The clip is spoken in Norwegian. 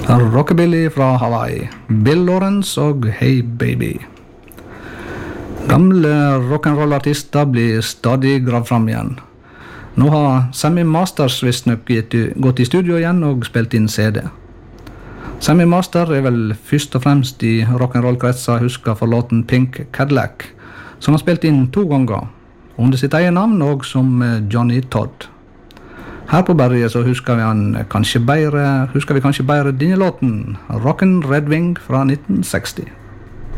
Rockabilly fra Hawaii, Bill Lawrence og Hey Baby. Gamle rock'n'roll-artister blir stadig gravd fram igjen. Nå har Sammy Masters visstnok gått i studio igjen og spilt inn CD. Sammy Master er vel først og fremst i rock'n'roll-kretser husket for låten Pink Cadillac, som han spilt inn 2 ganger, under sitt eget navn og som Johnny Todd. Her på berget så husker vi kanskje bedre denne låten, Rockin' Red Wing fra 1960.